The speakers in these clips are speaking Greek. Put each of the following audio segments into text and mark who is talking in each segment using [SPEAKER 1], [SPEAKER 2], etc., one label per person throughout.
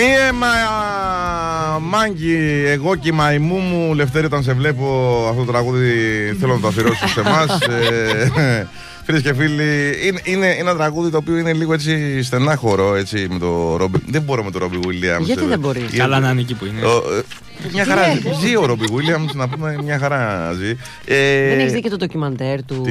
[SPEAKER 1] Μία μάγκη, εγώ και η μαϊμού μου, Λευτέρη, όταν σε βλέπω αυτό το τραγούδι θέλω να το αφιερώσω σε εμάς. Φίλες και φίλοι, είναι ένα τραγούδι το οποίο είναι λίγο έτσι στενάχωρο, έτσι, με το Ρόμπι. Δεν μπορώ με το Ρόμπι Williams.
[SPEAKER 2] Γιατί δεν μπορεί?
[SPEAKER 3] Καλά να είναι εκεί που είναι.
[SPEAKER 1] Μια χαρά ζει ο Ρόμπι Williams, να πούμε, μια χαρά ζει.
[SPEAKER 2] Δεν έχεις δει και το ντοκιμαντέρ του?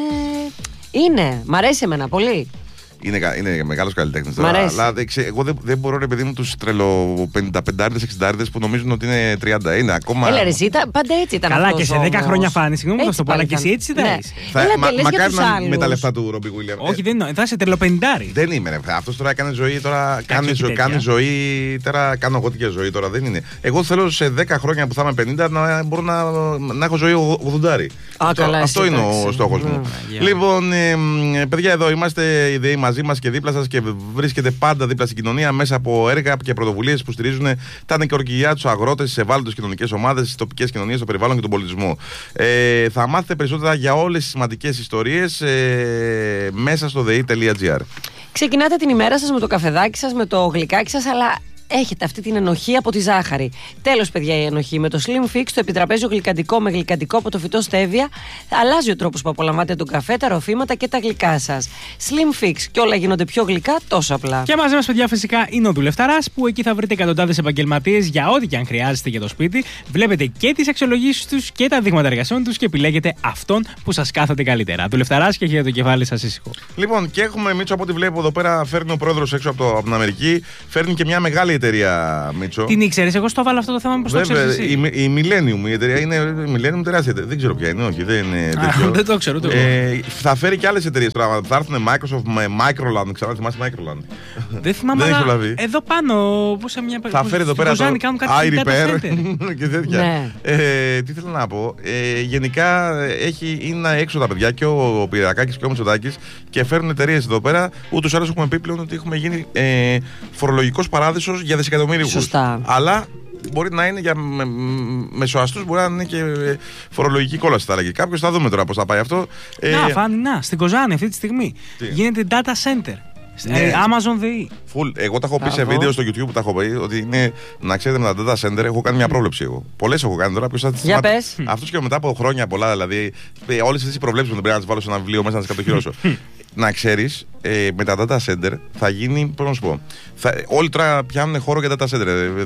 [SPEAKER 2] Είναι. Μ' αρέσει εμένα πολύ.
[SPEAKER 1] Είναι μεγάλος καλλιτέχνης
[SPEAKER 2] Μ' αρέσει.
[SPEAKER 1] Αλλά εγώ δεν μπορώ, ρε παιδί μου, τους τρελο 55-60 που νομίζουν ότι είναι 30. Είναι ακόμα.
[SPEAKER 2] Έλα, ρε, πάντα έτσι ήταν.
[SPEAKER 3] Καλά,
[SPEAKER 2] αυτός
[SPEAKER 3] και σε 10
[SPEAKER 2] όμως.
[SPEAKER 3] χρόνια φάνη. Συγγνώμη που θα το πω, αλλά και εσύ έτσι θα είσαι.
[SPEAKER 1] Μακάρι να με τα λεφτά του Ρόμπι Williams.
[SPEAKER 3] Όχι, δεν είναι. Θα είσαι τρελοπεντάρι.
[SPEAKER 1] Δεν είμαι, ρε. Αυτός τώρα έκανε ζωή. Κάνει ζωή. Τώρα κάνω εγώ τέτοια ζωή. Τώρα δεν είναι. Εγώ θέλω σε 10 χρόνια που θα είμαι 50 να μπορώ να έχω ζωή 80. Αυτό είναι ο στόχος μου. Λοιπόν, παιδιά, εδώ είμαστε οι ΔΕΗ μαζί μας και δίπλα σας και βρίσκεται πάντα δίπλα στην κοινωνία μέσα από έργα και πρωτοβουλίες που στηρίζουν τα νοικοκυριά, τους αγρότες, τις ευάλωτες κοινωνικές ομάδες, τις τοπικές κοινωνίες, το περιβάλλον και τον πολιτισμό. Θα μάθετε περισσότερα για όλες τις σημαντικές ιστορίες μέσα στο dei.gr.
[SPEAKER 2] Ξεκινάτε την ημέρα σας με το καφεδάκι σας, με το γλυκάκι σας, αλλά έχετε αυτή την ενοχή από τη ζάχαρη. Τέλος, παιδιά, η ενοχή. Με το Slim Fix, το επιτραπέζιο γλυκαντικό με γλυκαντικό από το φυτό στέβια, αλλάζει ο τρόπος που απολαμβάνετε τον καφέ, τα ροφήματα και τα γλυκά σας. Slim Fix, και όλα γίνονται πιο γλυκά τόσο απλά.
[SPEAKER 3] Και μαζί μας, παιδιά, φυσικά είναι ο Δουλευταράς, που εκεί θα βρείτε εκατοντάδες επαγγελματίες για ό,τι και αν χρειάζεστε για το σπίτι. Βλέπετε και τις αξιολογήσεις τους και τα δείγματα εργασιών τους και επιλέγετε αυτόν που σας κάθεται καλύτερα. Δουλευταράς και έχετε το κεφάλι σας ήσυχο.
[SPEAKER 1] Λοιπόν, και έχουμε, Μίτσο, από ό,τι βλέπω εδώ πέρα, φέρνει ο πρόεδρος έξω από την Αμερική, φέρνει και μια μεγάλη εταιρεία, Μίτσο.
[SPEAKER 3] Την ήξερες? Εγώ στο βάλω αυτό το θέμα, μήπως το ξέρεις εσύ?
[SPEAKER 1] Η Millennium, η εταιρεία είναι Millennium τεράστια. Δεν ξέρω ποια είναι, όχι, δεν είναι τέτοιο.
[SPEAKER 3] Δεν το ξέρω.
[SPEAKER 1] Θα φέρει και άλλες εταιρείες τώρα. Θα έρθουν Microsoft με Microland. Ξανά θυμάσαι Microland?
[SPEAKER 3] Δεν θυμάμαι. Εδώ πάνω, που σε μια.
[SPEAKER 1] Θα φέρει εδώ πέρα το iRepair και τέτοια.
[SPEAKER 2] Ναι.
[SPEAKER 1] Τι θέλω να πω. Γενικά είναι έξω τα παιδιά, και ο Πυριακάκης και ο Μητσοτάκης, και φέρνουν εταιρείες εδώ πέρα. Ούτως ή άλλως έχουμε πει πλέον ότι έχουμε γίνει φορολογικός παράδεισος για δισεκατομμύριους.
[SPEAKER 2] Σωστά.
[SPEAKER 1] Αλλά μπορεί να είναι για μεσοαστούς, μπορεί να είναι και φορολογική κόλαση, θα έλεγε κάποιος. Θα δούμε τώρα πώς θα πάει αυτό.
[SPEAKER 3] Στην Κοζάνη αυτή τη στιγμή γίνεται data center. Amazon DE.
[SPEAKER 1] Εγώ τα έχω πει σε βίντεο στο YouTube που τα έχω πει ότι είναι, να ξέρετε, με τα data center έχω κάνει μια πρόβλεψη εγώ. Πολλές έχω κάνει τώρα.
[SPEAKER 2] Για πες.
[SPEAKER 1] Αυτούς και μετά από χρόνια πολλά, δηλαδή όλες αυτές οι προβλέψεις μου δεν πρέπει να τις βάλω σε ένα βιβλίο μέσα να τις κατοχυρώσω. Να ξέρεις, με τα data center θα γίνει, πώς να σου πω, όλοι τώρα πιάνουν χώρο για data center.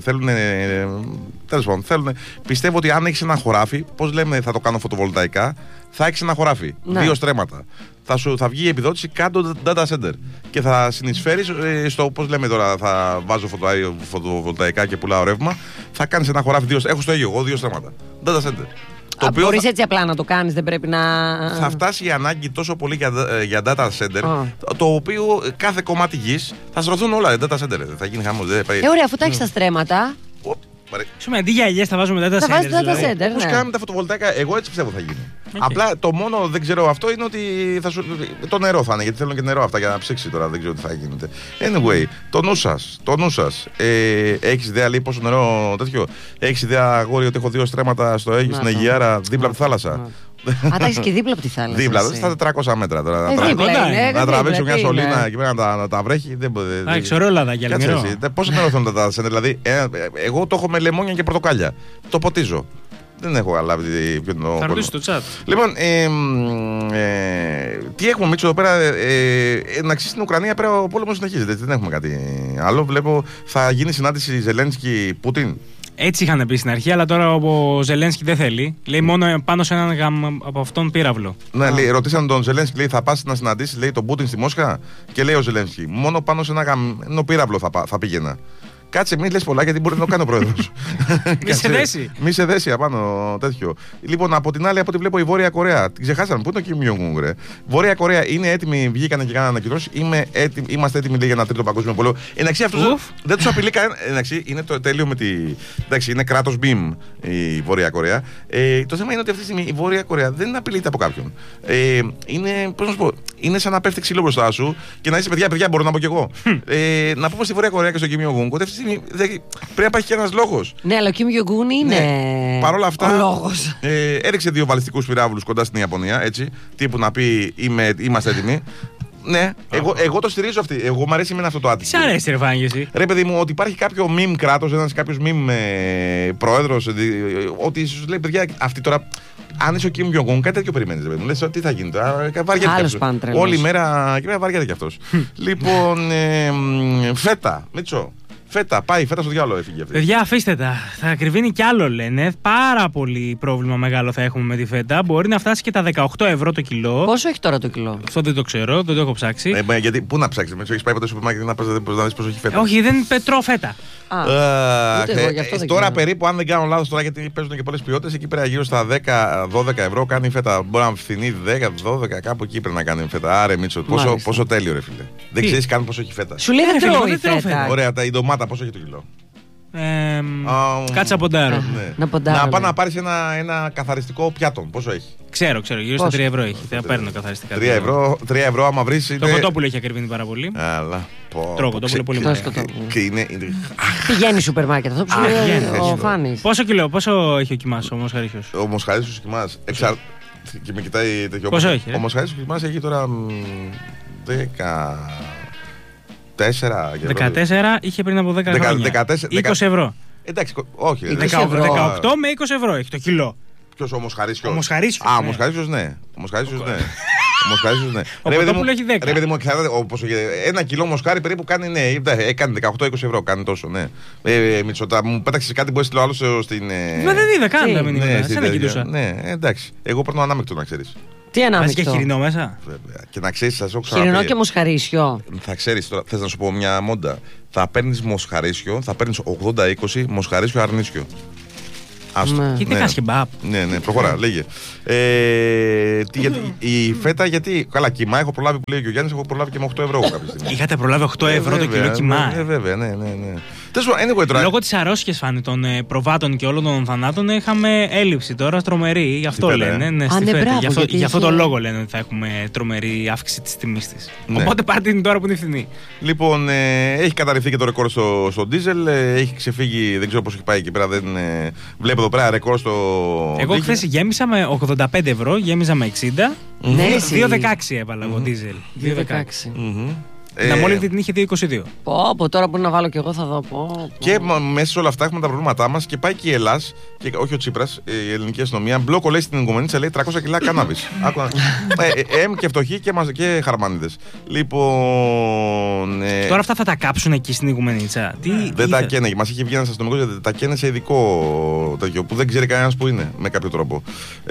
[SPEAKER 1] Τέλος πάντων, πιστεύω ότι αν έχεις ένα χωράφι, πώς λέμε, θα το κάνω φωτοβολταϊκά, θα έχεις ένα χωράφι, 2 στρέμματα. Θα βγει η επιδότηση κάτω data center και θα συνεισφέρεις στο, πώς λέμε τώρα, θα βάζω φωτοβολταϊκά και πουλάω ρεύμα, θα κάνεις ένα χωράφι, έχω στο Αίγυο εγώ 2 στρέμματα. Data center.
[SPEAKER 2] Μπορείς έτσι απλά να το κάνεις, δεν πρέπει να.
[SPEAKER 1] Θα φτάσει η ανάγκη τόσο πολύ για data center, το οποίο κάθε κομμάτι γης θα στρωθούν όλα data center. Θα γίνει χαμός.
[SPEAKER 2] Ωραία, αφού τα έχεις τα στρέμματα.
[SPEAKER 3] Πούμε, αντί για ελιές θα βάζουμε data center.
[SPEAKER 1] Πώς κάνουμε τα φωτοβολταϊκά, εγώ έτσι πιστεύω θα γίνει. Απλά το μόνο δεν ξέρω αυτό είναι ότι το νερό θα είναι, γιατί θέλουν και νερό αυτά για να ψήξει τώρα, δεν ξέρω τι θα γίνεται. Anyway, το νου σας. Έχεις ιδέα, λέει, πόσο νερό τέτοιο? Έχεις ιδέα, αγόρι, ότι έχω 2 στρέμματα στο Αίγυο, στην Αιγιάρα, δίπλα από τη θάλασσα?
[SPEAKER 2] Α, τα έχεις και δίπλα από τη θάλασσα.
[SPEAKER 1] Δίπλα, στα 400 μέτρα τώρα. Να τραβήξω μια σωλήνα και να τα βρέχει.
[SPEAKER 3] Ξορόλαδα για νερό.
[SPEAKER 1] Πόσο νερό θέλουν τα center? Δηλαδή, εγώ το έχω με λεμόνια και πορτοκάλια. Το ποτίζω. Δεν έχω καταλάβει ποιο είναι το.
[SPEAKER 3] Θα ρωτήσω στο chat.
[SPEAKER 1] Λοιπόν, τι έχουμε, Μίτσο, εδώ πέρα? Να ξέρει, στην Ουκρανία πέρα ο πόλεμος συνεχίζεται. Δεν έχουμε κάτι άλλο. Βλέπω θα γίνει συνάντηση Ζελένσκι-Πούτιν.
[SPEAKER 3] Έτσι είχαν πει στην αρχή, αλλά τώρα ο Ζελένσκι δεν θέλει. Λέει μόνο πάνω σε έναν από αυτόν πύραυλο.
[SPEAKER 1] Ναι, λέει, ρωτήσαν τον Ζελένσκι, λέει, θα πας να συναντήσεις, λέει, τον Πούτιν στη Μόσχα? Και λέει ο Ζελένσκι, μόνο πάνω σε ένα πύραυλο θα πήγαινα. Κάτσε, μην λες πολλά, γιατί μπορεί να το κάνει ο πρόεδρος. Μη σε δέσει απάνω τέτοιο. Λοιπόν, από την άλλη, από ό,τι βλέπω, η Βόρεια Κορέα. Την ξεχάσαμε. Πού είναι το Kim Jong-un, ρε? Βόρεια Κορέα είναι έτοιμη, βγήκαν και κάνανε ανακοινώσεις. Είμαστε έτοιμοι, λέει, για ένα τρίτο παγκόσμιο πόλεμο. Εντάξει, αυτούς δεν τους απειλεί κανένα. Εντάξει, είναι το τέλειο με τη. Εντάξει, είναι κράτος BIM η Βόρεια Κορέα. Το θέμα είναι ότι αυτή τη στιγμή η Βόρεια Κορέα δεν απειλείται από κάποιον. Είναι, πώς να σου πω, είναι σαν να πέφτει ξύλο μπροστά σου και να είσαι παιδιά, μπορώ να πω κι εγώ. Να πούμε στη Βόρεια Κορέα και στο Kim Jong-un ότι αυτή τη στιγμή πρέπει να υπάρχει και ένας λόγος.
[SPEAKER 2] Ναι, αλλά ο Kim Jong-un είναι.
[SPEAKER 1] Παρ' όλα αυτά,
[SPEAKER 2] ο λόγος.
[SPEAKER 1] Έριξε 2 βαλιστικούς πυράβλους κοντά στην Ιαπωνία, έτσι. Τύπου να πει είμαστε έτοιμοι. Ναι, εγώ το στηρίζω αυτή. Εγώ μου αρέσει εμένα αυτό το άτομο.
[SPEAKER 3] Τι αρέσει, ρε Φάγγιση.
[SPEAKER 1] Ρε παιδί μου, ότι υπάρχει κάποιο meme κράτος, κάποιο meme πρόεδρος, ότι σου λέει παιδιά, αυτή τώρα. Αν είσαι ο Κιμ Jong-un, κάτι τέτοιο περιμένεις. Μου λες τι θα γίνει τώρα. Βαριέται κι αυτός. Όλη μέρα βαριέται κι αυτός. Λοιπόν, φέτα, Μίτσο. Φέτα, πάει, φέτα στο διάλογο έφυγε αυτή.
[SPEAKER 3] Παιδιά, αφήστε τα. Θα ακριβίνει κι άλλο, λένε. Πάρα πολύ πρόβλημα μεγάλο θα έχουμε με τη φέτα. Μπορεί να φτάσει και τα 18 ευρώ το κιλό.
[SPEAKER 2] Πόσο έχει τώρα το κιλό?
[SPEAKER 3] Αυτό δεν το ξέρω, δεν το έχω ψάξει.
[SPEAKER 1] Γιατί, πού να ψάξεις, με έχεις πάει ποτέ στο σούπερ μάρκετ να δεις πόσο έχει φέτα?
[SPEAKER 3] Όχι, δεν πετρώ φέτα.
[SPEAKER 1] Τώρα περίπου, αν δεν κάνω λάθος, τώρα γιατί παίζουν και πολλές ποιότητες, εκεί πέρα γύρω στα 10-12 ευρώ κάνει φέτα. Μπορεί να φθηνεί 10-12, κάπου εκεί πρέπει να κάνει φέτα. Άρε Μίτσο, πόσο τέλειο, ρε φίλε. Δεν ξέρεις καν πόσο έχει φέτα.
[SPEAKER 2] Σου λέει δεν τρώει φέτα.
[SPEAKER 1] Ωραία, η ντομάτα πόσο έχει το κιλό?
[SPEAKER 3] Κάτσα ποντάρω.
[SPEAKER 1] Να πάω να πάρεις ένα καθαριστικό πιάτο. Πόσο έχει?
[SPEAKER 3] Ξέρω, γύρω στα 3 ευρώ έχει. Θα παίρνω καθαριστικά.
[SPEAKER 1] 3 ευρώ άμα βρεις.
[SPEAKER 3] Το κοτόπουλο έχει ακριβήνει πάρα πολύ.
[SPEAKER 1] Αλλά.
[SPEAKER 3] Τρώω κοτόπουλο πολύ πολύ.
[SPEAKER 2] Πηγαίνει σούπερ μάρκετ, αυτό που σου λέει ο Φάνης.
[SPEAKER 3] Πόσο κιλό, πόσο έχει ο Κιμάς, ο Μοσχαρίσιος?
[SPEAKER 1] Ο Μοσχαρίσιος Κιμάς. Και με κοιτάει τέτοιο.
[SPEAKER 3] Πόσο έχει?
[SPEAKER 1] Ο Μοσχαρίσιος Κιμάς έχει τώρα 14
[SPEAKER 3] είχε πριν από 10 χρόνια. 20 ευρώ.
[SPEAKER 1] Εντάξει, όχι.
[SPEAKER 3] 18 με 20 ευρώ έχει το κιλό.
[SPEAKER 1] Ποιος, ο Μοσχαρίσιος?
[SPEAKER 3] Ο Μοσχαρίσιος.
[SPEAKER 1] Ο Μοσχαρίσιος ναι. Ο Μοσχαρίσιος ναι.
[SPEAKER 3] Ο κοτόπουλο έχει 10.
[SPEAKER 1] Ρε παιδί μου, ένα κιλό μοσχάρι περίπου κάνει, ναι, κάνει 18-20 ευρώ, κάνει τόσο, ναι. Μητσοτά, μου πέταξες κάτι που έστειλε ο άλλος στην.
[SPEAKER 3] Μα δεν είδα καν τα μηνύματα, σε δεν κοιτούσα.
[SPEAKER 1] Ναι, εντάξει. Εγώ παίρνω ανάμεικτο, να ξέρεις.
[SPEAKER 2] Τι ανάμεικτο?
[SPEAKER 3] Βάζει και χοιρινό μέσα.
[SPEAKER 1] Βέβαια. Και να ξέρεις, σας έχω ξαναπεί.
[SPEAKER 2] Χοιρινό και μοσχαρίσιο.
[SPEAKER 1] Θα ξέρεις τώρα, θες να σου πω μια μόντα. Θα παίρνεις μοσχαρίσιο, θα παίρνεις 80-20 μοσχαρίσιο αρνίσιο.
[SPEAKER 3] Και τι κάνεις κεμπάπ?
[SPEAKER 1] Ναι, προχωρά, λέγε. Η φέτα, γιατί. Καλά, κιμά έχω προλάβει που λέει και ο Γιάννης, έχω προλάβει και με 8 ευρώ κάποια στιγμή.
[SPEAKER 3] Είχατε προλάβει 8 ευρώ το κιλό κιμά?
[SPEAKER 1] Βέβαια, ναι.
[SPEAKER 3] Λόγω της αρρώσκειας, Φάνη, των προβάτων και όλων των θανάτων, είχαμε έλλειψη τώρα τρομερή. Γι' αυτό λένε. Ναι, στη φέτα. Γι' αυτό το λόγο λένε ότι θα έχουμε τρομερή αύξηση της τιμής της. Οπότε πάρτε την τώρα που είναι φθηνή.
[SPEAKER 1] Λοιπόν, έχει καταρριφθεί και το ρεκόρ στο ντίζελ. Έχει ξεφύγει, δεν ξέρω πώς έχει πάει εκεί πέρα. Βλέπω εδώ πέρα ρεκόρ στο.
[SPEAKER 3] Εγώ χθες γέμισα με 85 ευρώ, γέμιζα με 60. 2,16 έβαλα εγώ ντίζελ. 2,16. Να μόλις την είχε 2,22.
[SPEAKER 2] Πω, τώρα που να βάλω κι εγώ θα δω.
[SPEAKER 1] Και μέσα σε όλα αυτά έχουμε τα προβλήματά μας και πάει και η Ελλάς, και όχι ο Τσίπρας, η ελληνική αστυνομία. Μπλόκο λέει στην Οικουμενίτσα, λέει 300 κιλά κάναβης. Και φτωχοί και χαρμάνιδες. Λοιπόν.
[SPEAKER 3] Τώρα αυτά θα τα κάψουν εκεί στην Οικουμενίτσα?
[SPEAKER 1] Δεν τα καίνε. Μας είχε βγει ένας αστυνομικός γιατί τα καίνε σε ειδικό τέτοιο που δεν ξέρει κανένας που είναι με κάποιο τρόπο.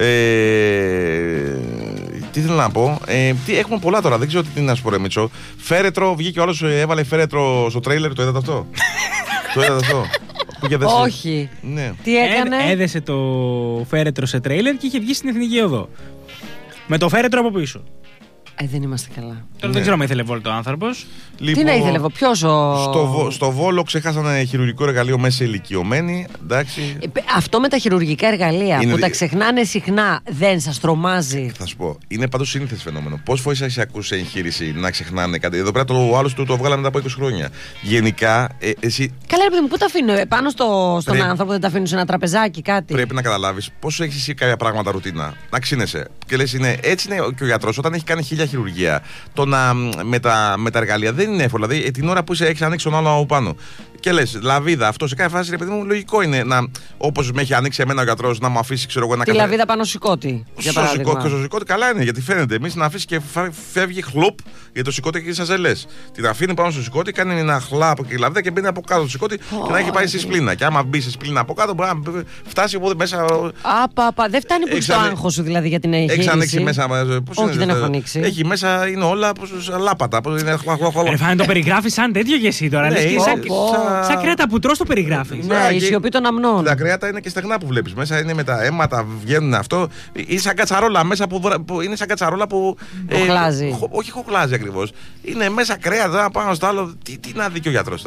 [SPEAKER 1] Τι θέλω να πω. Έχουμε πολλά τώρα, δεν ξέρω τι να σου πω, ρε Μίτσο. Φέρετρο, βγήκε ο άλλος, έβαλε φέρετρο στο τρέιλερ, το είδατε αυτό? Το είδατε αυτό?
[SPEAKER 2] Όχι.
[SPEAKER 1] Ναι.
[SPEAKER 2] Τι έκανε?
[SPEAKER 3] Έδεσε το φέρετρο σε τρέιλερ και είχε βγει στην Εθνική Οδό. Με το φέρετρο από πίσω.
[SPEAKER 2] Δεν είμαστε καλά.
[SPEAKER 3] Τώρα δεν ξέρω αν ήθελε βόλτο ο άνθρωπος.
[SPEAKER 2] Τι να ήθελε, ποιος
[SPEAKER 1] Στο Βόλο ξεχάσανε χειρουργικό εργαλείο μέσα ηλικιωμένοι. Εντάξει.
[SPEAKER 2] Αυτό με τα χειρουργικά εργαλεία που τα ξεχνάνε συχνά, δεν σας τρομάζει?
[SPEAKER 1] Θα σου πω, είναι πάντως σύνηθες φαινόμενο. Πόσες φορές έχεις ακούσει σε εγχείρηση να ξεχνάνε κάτι? Εδώ πέρα ο άλλος το βγάλανε μετά από 20 χρόνια. Γενικά, εσύ.
[SPEAKER 2] Καλά, ρε παιδί μου, πού τα αφήνω? Πάνω στον άνθρωπο δεν τα αφήνουν σε ένα τραπεζάκι, κάτι?
[SPEAKER 1] Πρέπει να καταλάβεις πόσο έχεις εσύ κάποια πράγματα ρουτίνα. Να ξύνεσαι. Και λες, έτσι είναι και ο γιατρός όταν έχει κάνει 1000 χειρουργία. Το να με τα εργαλεία δεν είναι εύκολο. Δηλαδή την ώρα που έχεις ανοίξει τον άλλο από πάνω. Και λες, λαβίδα, αυτό σε κάθε φάση, ρε παιδί μου, λογικό είναι όπως με έχει ανοίξει εμένα ο γιατρός, να μου αφήσει, ξέρω εγώ,
[SPEAKER 2] τη λαβίδα πάνω σηκώτη.
[SPEAKER 1] Και στο σηκώτη καλά είναι, γιατί φαίνεται. Εμείς να αφήσει και φεύγει χλουπ, γιατί το σηκώτη και σας ζελές. Την αφήνει πάνω στο σηκώτη, κάνει ένα χλάπ και η λαβίδα και μπαίνει από κάτω το σηκώτη και να έχει πάει στη σπλήνα. Και άμα μπει στη σπλήνα από κάτω, μπορεί να φτάσει οπότε μέσα.
[SPEAKER 2] Δεν φτάνει που στο άγχος σου δηλαδή για την εγχείρηση.
[SPEAKER 1] Έχει ανοίξει μέσα.
[SPEAKER 2] Όχι, δεν έχω ανοίξει.
[SPEAKER 1] Έχει μέσα, είναι όλα λάπατα.
[SPEAKER 3] Φάνε το περιγράφει σαν τέτοιο και εσύ τώρα. Σαν κρέατα που τρως το περιγράφεις.
[SPEAKER 2] Ναι, η σιωπή των αμνών.
[SPEAKER 1] Τα κρέατα είναι και στεγνά που βλέπεις. Μέσα είναι με τα αίματα, βγαίνουν αυτό. Είναι σαν κατσαρόλα μέσα που. Είναι σαν κατσαρόλα που.
[SPEAKER 2] Χοχλάζει.
[SPEAKER 1] Όχι χοχλάζει ακριβώς. Είναι μέσα κρέατα πάνω στο άλλο. Τι να δει και ο γιατρός τώρα.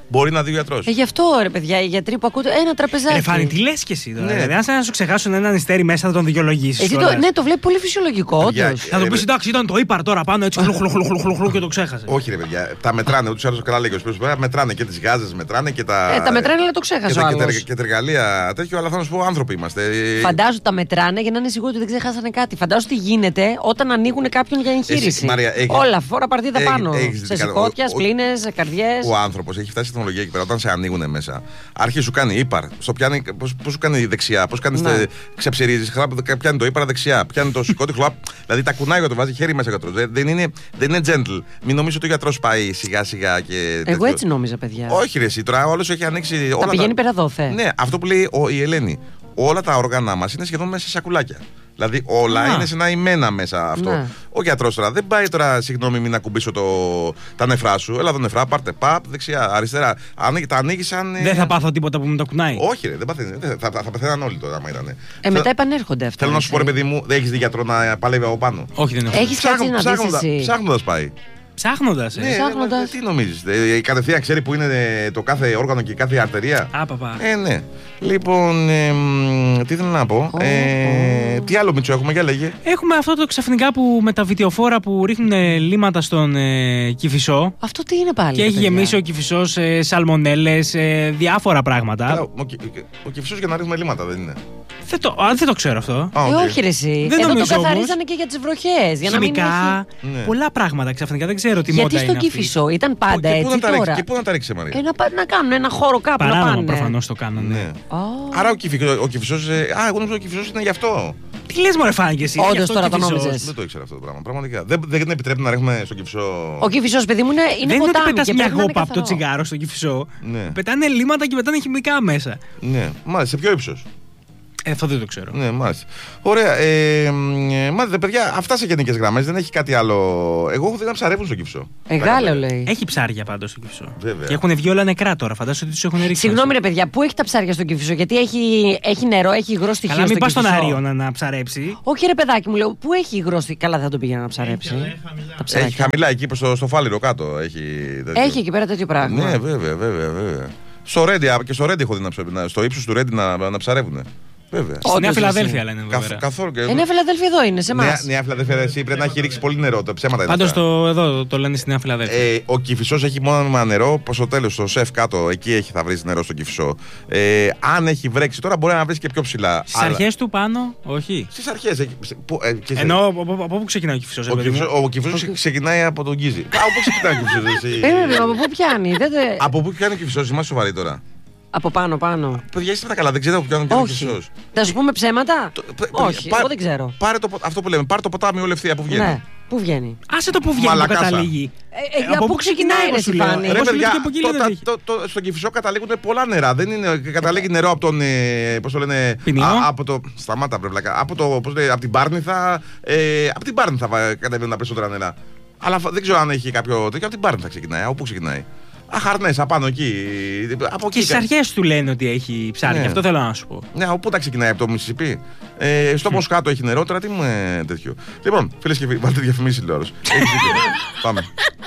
[SPEAKER 1] μπορεί να δει ο γιατρός.
[SPEAKER 2] Γι' αυτό ρε παιδιά, οι γιατροί που ακούτε ένα τραπεζάκι.
[SPEAKER 3] Φάνη, τι λες και εσύ τώρα.
[SPEAKER 1] Ναι.
[SPEAKER 3] Δηλαδή, αν σαν να σου ξεχάσουν έναν ιστέρι μέσα, θα τον δικαιολογήσεις.
[SPEAKER 2] Ναι, το βλέπει πολύ φυσιολογικό. Όντως.
[SPEAKER 3] Θα του πεις εντάξει, ήταν το ύπαρ τώρα πάνω έτσι χλουχλουχλουχλουχ και το ξέχασε.
[SPEAKER 1] Όχι, ρε παιδιά, τα μετράνε. Ούτως ή άλλως καλά λέει ο Σπύρος, μετράνε και τις γάζες, μετράνε και τα.
[SPEAKER 2] Τα μετράνε, αλλά το ξέχασε ο άλλος.
[SPEAKER 1] Και τα εργαλεία τέτοιο, αλλά θα σου πω, άνθρωποι είμαστε.
[SPEAKER 2] Φαντάζομαι τα μετράνε για να είναι σίγουροι ότι δεν ξεχάσανε κάτι. Φαντάζομαι τι γίνεται όταν ανοίγουν κάποιον για εγχείρηση. Όλα, φόρα παρτίδα πάνω. Σε σηκώτια, πλήνες, καρδιές.
[SPEAKER 1] Ο άνθρωπος έχει φτάσει στη τεχνολογία εκεί πέρα. Όταν σε ανοίγουν μέσα, αρχίζει σου κάνει ύπαρ. Πώς σου κάνει δεξιά, πώς κάνει ξεψυρίζεις, πιάνει το ύπαρ δεξιά, πιάνει το σηκώτη, δηλαδή τα κουνάει για το βάζει χέρι μέσα ο γιατρός. Δεν είναι gentle. Μην νομίζω ότι ο γιατρός πάει σιγά σιγά και.
[SPEAKER 2] Εγώ έτσι νόμιζα, παιδιά.
[SPEAKER 1] Όχι, ρε, εσύ τώρα όλος έχει ανοίξει.
[SPEAKER 2] Τα πηγαίνει πέρα δόθε.
[SPEAKER 1] Ναι, αυτό που λέει η Ελένη. Όλα τα όργανα μας είναι σχεδόν μέσα σε σακουλάκια. Δηλαδή όλα είναι σε ένα ημένα μέσα αυτό. Ναι. Ο γιατρός τώρα δεν πάει τώρα, συγγνώμη, μην ακουμπήσω τα νεφρά σου. Έλα τα νεφρά, πάρτε παπ, δεξιά, αριστερά. Τα ανοίγει σαν.
[SPEAKER 3] Δεν θα πάθω τίποτα που με το κουνάει.
[SPEAKER 1] Όχι, ρε, δεν παθαίνει. Θα πεθαίναν όλοι τώρα, άμα ήταν.
[SPEAKER 2] Μετά επανέρχονται αυτά.
[SPEAKER 1] Θέλω να σου πω, ρε παιδί μου, δεν έχει δει γιατρό να παλεύει από πάνω.
[SPEAKER 3] Όχι, δεν έχω.
[SPEAKER 2] Έχει κάτι να δει.
[SPEAKER 1] Ψάχνοντας πάει.
[SPEAKER 3] Ψάχνοντας,
[SPEAKER 1] ναι, τι νομίζεις, κατευθείαν ξέρει που είναι το κάθε όργανο και κάθε αρτερία.
[SPEAKER 3] Παπά.
[SPEAKER 1] Ναι. Λοιπόν, τι θέλω να πω. Τι άλλο, Μητσό, έχουμε, για λέγε.
[SPEAKER 3] Έχουμε αυτό το ξαφνικά που με τα βιτιοφόρα που ρίχνουν λίμματα στον Κηφισό.
[SPEAKER 2] Αυτό τι είναι πάλι.
[SPEAKER 3] Και έχει γεμίσει ο Κηφισός σαλμονέλες, διάφορα πράγματα.
[SPEAKER 1] Ο Κηφισός για να ρίχνουμε λίμματα δεν είναι.
[SPEAKER 3] Δεν το ξέρω αυτό.
[SPEAKER 2] Όχι, ρε, εσύ. Εδώ το καθαρίζανε και για τις βροχές.
[SPEAKER 3] Χημικά. Πολλά πράγματα ξαφνικά. Δεν ξέρω τι μόντα είναι.
[SPEAKER 2] Γιατί στο Κηφισό ήταν πάντα έτσι.
[SPEAKER 1] Και πού να τα ρίξει, Μαρία.
[SPEAKER 2] Να κάνουν ένα χώρο κάπου.
[SPEAKER 3] Παράνομο προφανώς το κάνανε.
[SPEAKER 1] Άρα ο Κηφισός. Εγώ νομίζω ο Κηφισός είναι γι' αυτό.
[SPEAKER 3] Τι λες, μωρέ, Φάνη, και εσύ.
[SPEAKER 2] Όντως τώρα το νόμιζες.
[SPEAKER 1] Δεν το ήξερα αυτό το πράγμα. Πραγματικά. Δεν επιτρέπει να ρίχνουμε στον Κηφισό.
[SPEAKER 2] Ο Κηφισός, παιδί μου, είναι ποτάμι.
[SPEAKER 3] Δεν είναι ότι πετάς μια γόπα από το τσιγάρο στον Κηφισό. Πετάνε λίμματα και πετάνε χημικά μέσα.
[SPEAKER 1] Ναι, μάλιστα. Σε ποιο ύψος?
[SPEAKER 3] Αυτό δεν το ξέρω.
[SPEAKER 1] Ναι, μάλιστα. Ωραία. Μάθετε, παιδιά, αυτά σε γενικές γραμμές. Δεν έχει κάτι άλλο. Εγώ έχω δει να ψαρεύουν στο Κηφισό.
[SPEAKER 2] Γάλλο λέει.
[SPEAKER 3] Έχει ψάρια πάντως στο Κηφισό.
[SPEAKER 1] Βέβαια.
[SPEAKER 3] Και έχουν βγει όλα νεκρά τώρα. Φαντάζομαι ότι τους έχουν ρίξει.
[SPEAKER 2] Συγγνώμη, ρε παιδιά, πού έχει τα ψάρια στο Κηφισό? Γιατί έχει νερό, έχει υγρό στοιχείο.
[SPEAKER 3] Καλά, μην πας στον Αριό να ψαρέψει.
[SPEAKER 2] Όχι, ρε παιδάκι μου, λέω, πού έχει υγρό στοιχείο. Καλά, δεν το πήγαινα να ψαρέψει.
[SPEAKER 1] Έχει χαμηλά εκεί στο Φάληρο κάτω.
[SPEAKER 2] Έχει εκεί πέρα τέτοιο πράγμα.
[SPEAKER 1] Ναι, βέβαια. Στο Ρέντι έχω δει στο ύψος του Ρέντι να ψαρεύουν. Βέβαια.
[SPEAKER 3] Στη Νέα Φιλαδέλφια λένε εδώ.
[SPEAKER 1] Καθόλου.
[SPEAKER 2] Νέα Φιλαδέλφια εδώ είναι, σε εμάς.
[SPEAKER 1] Νέα Φιλαδέλφια, εσύ πρέπει να έχει ρίξει πολύ νερό. Τα ψέματα είναι.
[SPEAKER 3] Πάντως εδώ το λένε στη Νέα Φιλαδέλφια.
[SPEAKER 1] Ο Κηφισός έχει μόνο νερό. Προς το τέλος, στο σεφ κάτω, εκεί θα βρει νερό στο Κηφισό. Αν έχει βρέξει τώρα, μπορεί να βρει και πιο ψηλά.
[SPEAKER 3] Στις αρχές του πάνω, όχι.
[SPEAKER 1] Στις αρχές.
[SPEAKER 3] Ενώ από πού ξεκινάει ο Κηφισός?
[SPEAKER 1] Ο Κηφισός ξεκινάει από τον Γκίζη. Από πού ξεκινάει ο Κηφισός?
[SPEAKER 2] Από πού πιάνει?
[SPEAKER 1] Από πού πιάνει ο Κηφισός? Είμαστε σοβαροί τώρα.
[SPEAKER 2] Από πάνω.
[SPEAKER 1] Παιδιά, είστε τα καλά, δεν ξέρετε από ποιον Κηφισός.
[SPEAKER 2] Θα σου πούμε ψέματα? Όχι, εγώ δεν ξέρω.
[SPEAKER 1] Πάρε αυτό που λέμε, πάρε το ποτάμι όλη ευθεία που βγαίνει.
[SPEAKER 2] Ναι. Πού βγαίνει?
[SPEAKER 3] Άσε το που βγαίνει, που καταλήγει.
[SPEAKER 2] Από πού ξεκινάει, ρε Σιφάνη?
[SPEAKER 1] Ρε παιδιά, στον Κηφισό καταλήγουν πολλά νερά. Δεν είναι, καταλήγει νερό από τον. Πώς το λένε? Από το. Σταμάτα, πλευλακά. Από την Πάρνηθα. Από την Πάρνηθα κατεβαίνουν τα περισσότερα νερά. Αλλά δεν ξέρω αν έχει κάποιο τέτοιο. Από την Πάρνηθα ξεκινάει. Από πού ξεκινάει? Αχαρνές, απάνω εκεί.
[SPEAKER 3] Και στις αρχές του λένε ότι έχει ψάρια. Αυτό θέλω να σου πω.
[SPEAKER 1] Ναι, από πού τα ξεκινάει? Από το Μississippi. Στο Μοσκάτο έχει νερό, τώρα τι μου τέτοιο. Λοιπόν, φίλες και φίλοι, βάλτε διαφημίσεις τηλεόραση. Πάμε.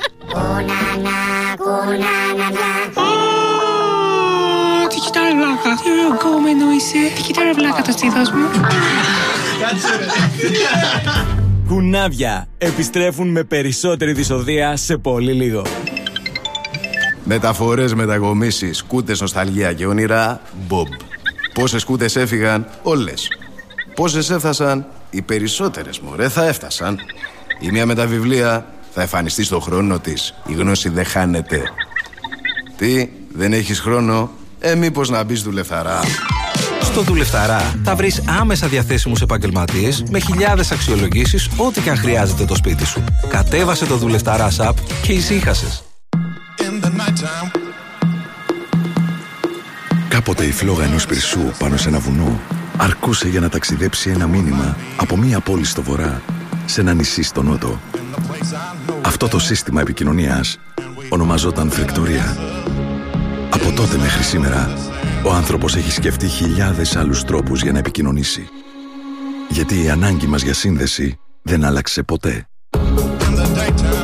[SPEAKER 3] Τι κοιτάει βλάκα, τι εγκόμενο είσαι. Τι κοιτάει βλάκα το στήθος μου.
[SPEAKER 4] Κουνάβια επιστρέφουν με περισσότερη δυσοδεία σε πολύ λίγο.
[SPEAKER 5] Μεταφορές, μετακομίσεις, σκούτες, νοσταλγία και όνειρα, Bob. Πόσες σκούτες έφυγαν? Όλες. Πόσες έφτασαν? Οι περισσότερες, μωρέ, θα έφτασαν. Η μία με τα βιβλία θα εμφανιστεί στο χρόνο της. Η γνώση δεν χάνεται. Τι, δεν έχεις χρόνο? Μήπως να μπεις Δουλευταρά?
[SPEAKER 6] Στο Δουλευταρά θα βρεις άμεσα διαθέσιμους επαγγελματίες με χιλιάδες αξιολογήσεις, ό,τι και αν χρειάζεται το σπίτι σου. Κατέβασε το Δουλευταρά app και ησύχασες.
[SPEAKER 7] Κάποτε η φλόγα ενός πυρσού πάνω σε ένα βουνό αρκούσε για να ταξιδέψει ένα μήνυμα από μία πόλη στο βορρά σε ένα νησί στο νότο. Αυτό το σύστημα επικοινωνίας ονομαζόταν φρεκτορία. Από τότε μέχρι σήμερα ο άνθρωπος έχει σκεφτεί χιλιάδες άλλους τρόπους για να επικοινωνήσει. Γιατί η ανάγκη μας για σύνδεση δεν άλλαξε ποτέ.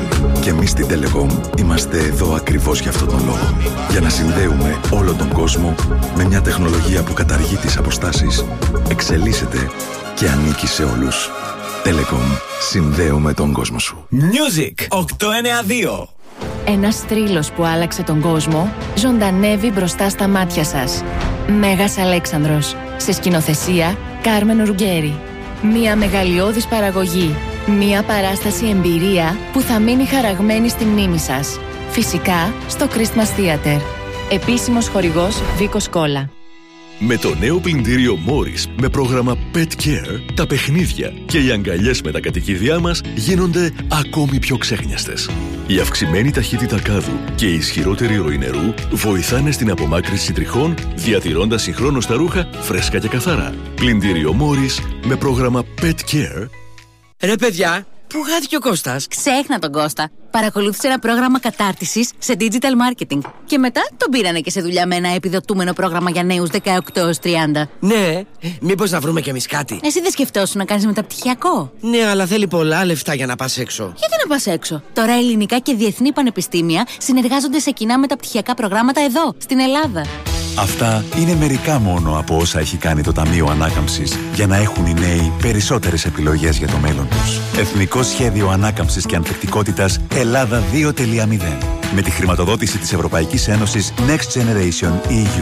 [SPEAKER 7] Και εμείς στην Telecom είμαστε εδώ ακριβώς για αυτόν τον λόγο. Για να συνδέουμε όλο τον κόσμο με μια τεχνολογία που καταργεί τις αποστάσεις, εξελίσσεται και ανήκει σε όλους. Telecom. Συνδέουμε τον κόσμο σου.
[SPEAKER 4] Music 892.
[SPEAKER 8] Ένας θρύλος που άλλαξε τον κόσμο ζωντανεύει μπροστά στα μάτια σας. Μέγας Αλέξανδρος. Σε σκηνοθεσία Κάρμεν Ουργκέρι. Μια μεγαλειώδης παραγωγή. Μια παράσταση εμπειρία που θα μείνει χαραγμένη στη μνήμη σας. Φυσικά στο Christmas Theater. Επίσημος χορηγός Βίκος Κόλλα.
[SPEAKER 9] Με το νέο πλυντήριο Morris με πρόγραμμα Pet Care, τα παιχνίδια και οι αγκαλιές με τα κατοικίδια μας γίνονται ακόμη πιο ξέχνιαστες. Η αυξημένη ταχύτητα κάδου και η ισχυρότερη ροή νερού βοηθάνε στην απομάκρυνση τριχών, διατηρώντας συγχρόνως τα ρούχα φρέσκα και καθαρά. Πλυντήριο Morris με πρόγραμμα Pet Care.
[SPEAKER 10] Ρε παιδιά, πού χάθηκε ο Κώστας?
[SPEAKER 11] Ξέχνα τον Κώστα. Παρακολούθησε ένα πρόγραμμα κατάρτισης σε digital marketing. Και μετά τον πήρανε και σε δουλειά με ένα επιδοτούμενο πρόγραμμα για νέους 18-30.
[SPEAKER 10] Ναι, μήπως να βρούμε κι εμείς κάτι?
[SPEAKER 11] Εσύ δεν σκεφτόσουν να κάνεις μεταπτυχιακό?
[SPEAKER 10] Ναι, αλλά θέλει πολλά λεφτά για να πας έξω.
[SPEAKER 11] Γιατί να πας έξω? Τώρα ελληνικά και διεθνή πανεπιστήμια συνεργάζονται σε κοινά μεταπτυχιακά προγράμματα εδώ, στην Ελλάδα.
[SPEAKER 12] Αυτά είναι μερικά μόνο από όσα έχει κάνει το Ταμείο Ανάκαμψης για να έχουν οι νέοι περισσότερες επιλογές για το μέλλον τους. Εθνικό Σχέδιο Ανάκαμψης και Ανθεκτικότητας Ελλάδα 2.0. Με τη χρηματοδότηση της Ευρωπαϊκής Ένωσης Next Generation EU.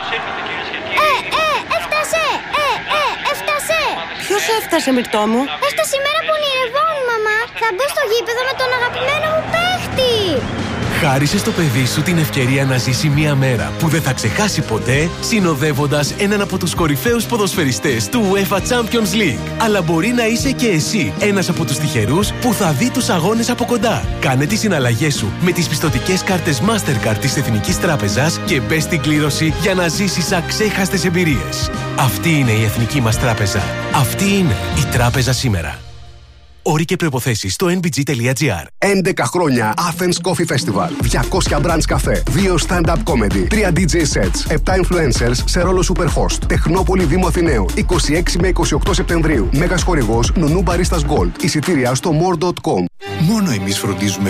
[SPEAKER 13] Έφτασε!
[SPEAKER 2] Ποιος έφτασε, Μυρτώ μου?
[SPEAKER 13] Έφτασε η μέρα που ονειρευόμουν, μαμά. Θα μπω στο γήπεδο με τον αγαπημένο μου παίχτη.
[SPEAKER 14] Χάρισε στο παιδί σου την ευκαιρία να ζήσει μια μέρα που δεν θα ξεχάσει ποτέ, συνοδεύοντας έναν από τους κορυφαίους ποδοσφαιριστές του UEFA Champions League. Αλλά μπορεί να είσαι και εσύ ένας από τους τυχερούς που θα δει τους αγώνες από κοντά. Κάνε τις συναλλαγές σου με τις πιστωτικές κάρτες Mastercard της Εθνικής Τράπεζας και μπες στην κλήρωση για να ζήσεις αξέχαστες εμπειρίες. Αυτή είναι η Εθνική μας Τράπεζα. Αυτή είναι η Τράπεζα σήμερα. Όροι και προϋποθέσεις στο nbg.gr.
[SPEAKER 15] 11 χρόνια Athens Coffee Festival. 200 branch καφέ. 2 stand-up comedy. 3 DJ sets. 7 influencers σε ρόλο superhost. Τεχνόπολη Δήμου Αθηναίου. 26 με 28 Σεπτεμβρίου. Μέγας χορηγός Νουνού Baristas Gold. Εισιτήρια στο more.com.
[SPEAKER 16] Μόνο εμείς φροντίζουμε